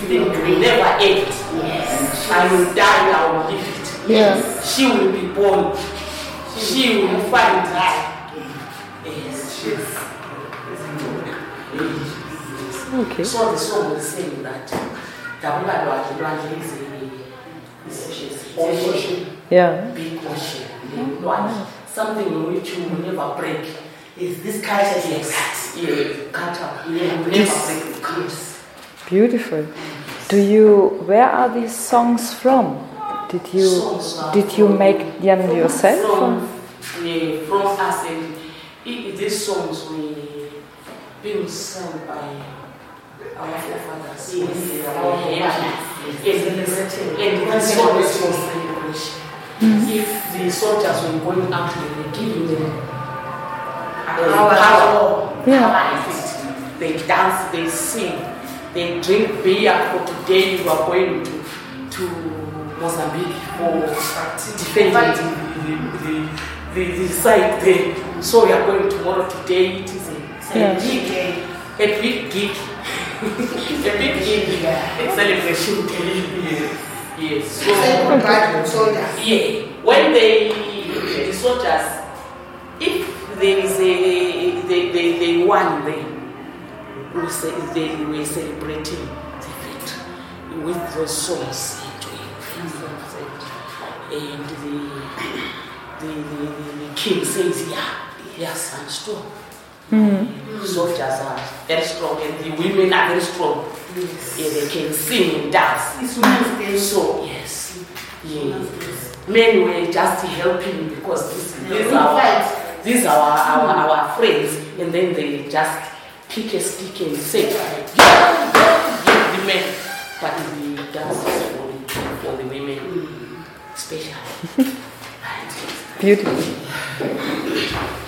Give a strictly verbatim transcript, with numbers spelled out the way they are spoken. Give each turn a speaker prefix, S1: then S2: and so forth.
S1: thing will never end. Yes. I will die, I will live it.
S2: Yes.
S1: She will be born. She will find life. Yes. Yes.
S2: Okay.
S1: So the song is saying that Tabula Lwanje is a is a ocean.
S2: Yeah.
S1: Big ocean. Mm-hmm. Something in which you will never break. Is this culture? Yes. Yeah. Culture. You will never break the curse.
S2: Beautiful. Do you? Where are these songs from? Did you? Did you make them yourself?
S1: From, from, yeah, from us, and it, these songs were being sung by our forefathers. Yes. Our parents. And the song is for celebration. Mm-hmm. If the soldiers were going out, they were giving them power.
S2: Yeah.
S1: They dance, they sing. They drink beer. For today, you are going to to Mozambique for defending the the, the, the site there. So we are going tomorrow. Today it is a, a big a big gig, a big gig, a celebration. Yes, yes. So yeah, when they the soldiers, if there is a they they, they won them. We say they were celebrating the victory with the songs and the the, the, the, the king says, yeah, yes, I'm strong. Mm-hmm. Soldiers are very strong and the women are very strong. Yes. Yeah, they can sing and dance. It's so yes, yes. Men were just helping because this, these are these are our, our, our friends, and then they just pick a stick and say, yeah, yeah, yeah, the men, but the dance is for the, for the women, especially.
S2: Beautiful.